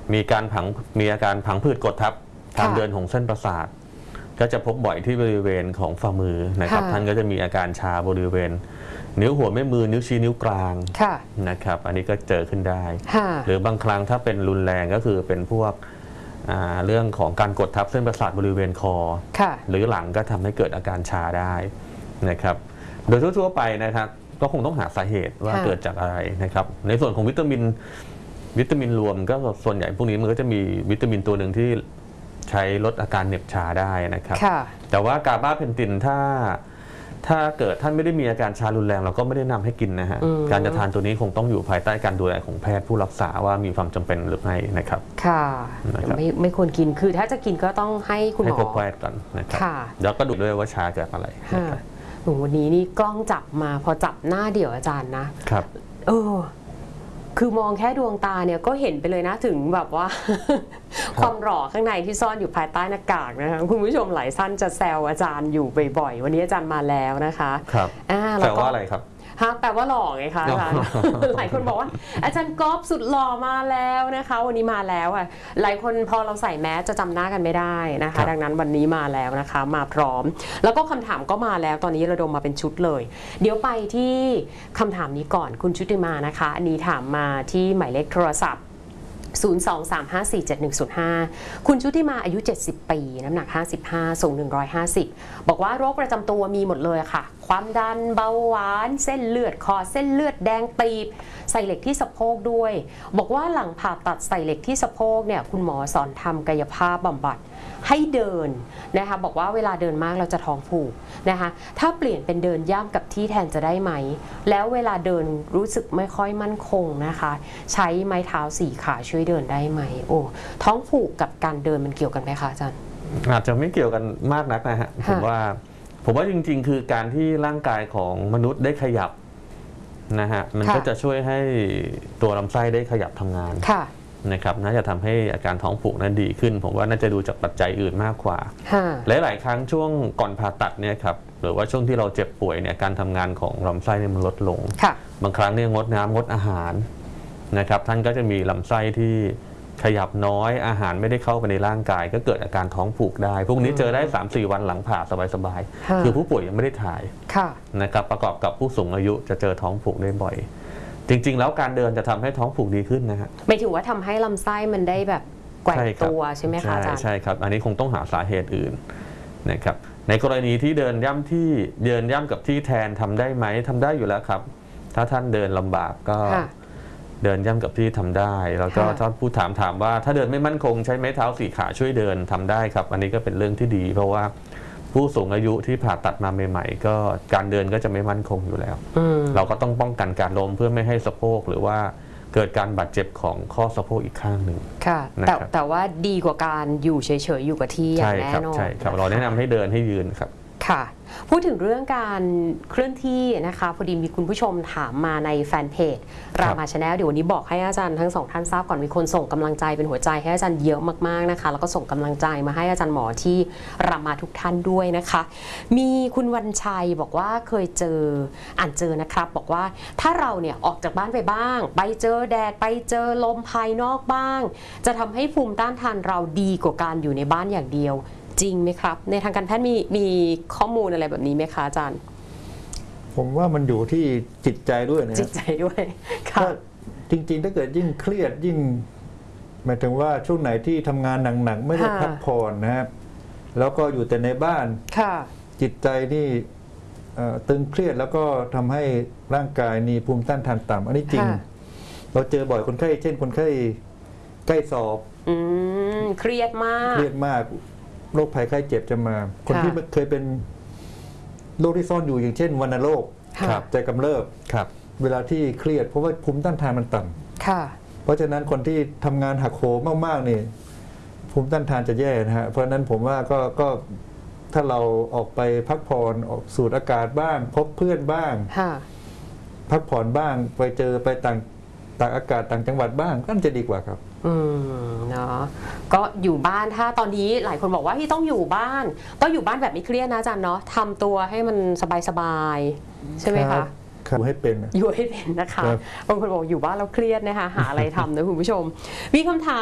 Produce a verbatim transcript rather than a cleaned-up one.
มีการผังมีอาการผังผืดกดทับทางเดินของเส้นประสาทก็จะพบบ่อยที่บริเวณของฝ่ามือนะครับท่านก็จะมีอาการชาบริเวณนิ้วหัวแม่มือนิ้วชี้นิ้วกลางนะครับอันนี้ก็เจอขึ้นได้หรือบางครั้งถ้าเป็นรุนแรงก็คือเป็นพวกเรื่องของการกดทับเส้นประสาทบริเวณคอหรือหลังก็ทำให้เกิดอาการชาได้นะครับโดยทั่วๆไปนะครับก็คงต้องหาสาเหตุว่าเกิดจากอะไรนะครับในส่วนของวิตามินวิตามินรวมก็ส่วนใหญ่พวกนี้มันก็จะมีวิตามินตัวหนึ่งที่ใช้ลดอาการเหน็บชาได้นะครับแต่ว่ากาบาเพนตินถ้าถ้าเกิดท่านไม่ได้มีอาการชารุนแรงเราก็ไม่ได้นำให้กินนะฮะการจะทานตัวนี้คงต้องอยู่ภายใต้การดูแลของแพทย์ผู้รักษาว่ามีความจำเป็นหรือไม่นะครับค่ะไม่ไม่ควรกินคือถ้าจะกินก็ต้องให้คุณหมอให้พบแพทย์ก่อนนะครับแล้วก็ดูด้วยว่าชาเกิดอะไรวันนี้นี่กล้องจับมาพอจับหน้าเดี่ยวอาจารย์นะครับเออคือมองแค่ดวงตาเนี่ยก็เห็นไปเลยนะถึงแบบว่าความหล่อข้างในที่ซ่อนอยู่ภายใต้หน้ากากนะคะคุณผู้ชมหลายท่านจะแซวอาจารย์อยู่บ่อยๆวันนี้อาจารย์มาแล้วนะคะครับแซวว่าอะไรครับฮะแปลว่าหล่อไงคะอาจารย์หลายคนบอกว่าอาจารย์ก๊อฟสุดหล่อมาแล้วนะคะวันนี้มาแล้วอ่ะหลายคนพอเราใส่แมสจะจำหน้ากันไม่ได้นะคะดังนั้นวันนี้มาแล้วนะคะมาพร้อมแล้วก็คำถามก็มาแล้วตอนนี้ระดมมาเป็นชุดเลยเดี๋ยวไปที่คำถามนี้ก่อนคุณชุติมานะคะอันนี้ถามมาที่หมายเลขโทรศัพท์ศูนย์ สอง สาม ห้า สี่ เจ็ด หนึ่ง ศูนย์ ห้า คุณชุติมาอายุเจ็ดสิบปีน้ำหนักห้าสิบห้าสูงหนึ่งร้อยห้าสิบบอกว่าโรคประจำตัวมีหมดเลยค่ะความดันเบาหวานเส้นเลือดคอเส้นเลือดแดงตีบใส่เหล็กที่สะโพกด้วยบอกว่าหลังผ่าตัดใส่เหล็กที่สะโพกเนี่ยคุณหมอสอนทำกายภาพบำบัดให้เดินนะคะบอกว่าเวลาเดินมากเราจะท้องผูกนะคะถ้าเปลี่ยนเป็นเดินย่ำกับที่แทนจะได้ไหมแล้วเวลาเดินรู้สึกไม่ค่อยมั่นคงนะคะใช้ไม้เท้าสี่ขาช่วยเดินได้ไหมโอ้ท้องผูกกับการเดินมันเกี่ยวกันไหมคะอาจารย์อาจจะไม่เกี่ยวกันมากนักนะฮะผมว่าผมว่าจริงๆคือการที่ร่างกายของมนุษย์ได้ขยับนะฮะมันก็จะช่วยให้ตัวลำไส้ได้ขยับทำงานนะครับน่าจะทำให้อาการท้องผูกนั้นดีขึ้นผมว่าน่าจะดูจากปัจจัยอื่นมากกว่าหลายๆครั้งช่วงก่อนผ่าตัดเนี่ยครับหรือว่าช่วงที่เราเจ็บป่วยเนี่ยการทำงานของลำไส้เนี่ยมันลดลงบางครั้งเนี่ยงดน้ำงดอาหารนะครับท่านก็จะมีลำไส้ที่ขยับน้อยอาหารไม่ได้เข้าไปในร่างกายก็เกิดอาการท้องผูกได้พวกนี้เจอได้ สามถึงสี่ วันหลังผ่าสบายๆคือผู้ป่วยยังไม่ได้ถ่ายนะครับประกอบกับผู้สูงอายุจะเจอท้องผูกได้บ่อยจริงๆแล้วการเดินจะทำให้ท้องผูกดีขึ้นนะฮะไม่ถือว่าทำให้ลำไส้มันได้แบบแกว่งตัวใช่ไหมคะอาจารย์ใช่ครับอันนี้คงต้องหาสาเหตุอื่นนะครับในกรณีที่เดินย่ำที่เดินย่ำกับที่แทนทำได้ไหมทำได้อยู่แล้วครับถ้าท่านเดินลำบากก็เดินย่ำกับที่ทำได้แล้วก็ถ้าผู้ถามถามว่าถ้าเดินไม่มั่นคงใช้ไม้เท้าสี่ขาช่วยเดินทำได้ครับอันนี้ก็เป็นเรื่องที่ดีเพราะว่าผู้สูงอายุที่ผ่าตัดมาใหม่ๆก็การเดินก็จะไม่มั่นคงอยู่แล้วเราก็ต้องป้องกันการล้มเพื่อไม่ให้สะโพกหรือว่าเกิดการบาดเจ็บของข้อสะโพกอีกข้างหนึ่งค่ะแต่แต่ว่าดีกว่าการอยู่เฉยๆอยู่กับที่อย่างแน่นอนใช่ครับเราแนะนำให้เดินให้ยืนครับค่ะพูดถึงเรื่องการเคลื่อนที่นะคะพอดีมีคุณผู้ชมถามมาในแฟนเพจรามาชาแนลเดี๋ยววันนี้บอกให้อาจารย์ทั้งสองท่านทราบก่อนมีคนส่งกำลังใจเป็นหัวใจให้อาจารย์เยอะมากๆนะคะแล้วก็ส่งกำลังใจมาให้อาจารย์หมอที่รามาทุกท่านด้วยนะคะมีคุณวันชัยบอกว่าเคยเจออ่านเจอนะครับบอกว่าถ้าเราเนี่ยออกจากบ้านไปบ้างไปเจอแดดไปเจอลมภายนอกบ้างจะทำให้ภูมิต้านทานเราดีกว่าการอยู่ในบ้านอย่างเดียวจริงไหมครับในทางการแพทย์มีมีข้อมูลอะไรแบบนี้ไหมคะอาจารย์ผมว่ามันอยู่ที่จิตใจด้วยนะจิตใจด้วยค่ะจริงๆถ้าเกิดยิ่งเครียดยิ่งหมายถึงว่าช่วงไหนที่ทำงานหนักๆไม่ได้พักผ่อนนะครับแล้วก็อยู่แต่ในบ้านจิตใจนี่ตึงเครียดแล้วก็ทำให้ร่างกายนี่ภูมิต้านทานต่ำอันนี้จริงเราเจอบ่อยคนไข้เช่นคนไข้ใกล้สอบเครียดมากเครียดมากโรคภัยไข้เจ็บจะมาคนที่เคยเป็นโรคที่ซ่อนอยู่อย่างเช่นวัณโรคใจกำเริบเวลาที่เครียดเพราะว่าภูมิต้านทานมันต่ำเพราะฉะนั้นคนที่ทำงานหักโหมมากๆนี่ภูมิต้านทานจะแย่นะฮะเพราะฉะนั้นผมว่าก็ก็ถ้าเราออกไปพักผ่อนออกสูดอากาศบ้างพบเพื่อนบ้างพักผ่อนบ้างไปเจอไปต่างต่างอากาศต่างจังหวัดบ้างก็จะดีกว่าครับอืมเนาะก็อยู่บ้านถ้าตอนนี้หลายคนบอกว่าที่ต้องอยู่บ้านก็อยู่บ้านแบบไม่เครียดนะอาจารย์เนาะทำตัวให้มันสบายๆใช่ไหมคะอยู่ให้เป็นอยู่ให้เป็นนะคะบางคนบอกอยู่บ้านเราเครียดนะคะหาอะไรทำนะคุณผู้ชมมีคำถาม